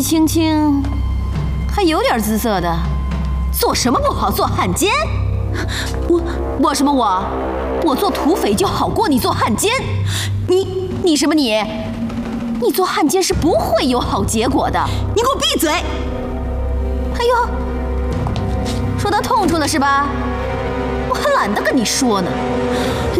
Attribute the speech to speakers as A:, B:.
A: 轻轻，还有点姿色的，做什么不好？做汉奸？我什么我？我做土匪就好过你做汉奸？你什么你？你做汉奸是不会有好结果的。
B: 你给我闭嘴！
A: 哎呦，说到痛处了是吧？我还懒得跟你说呢。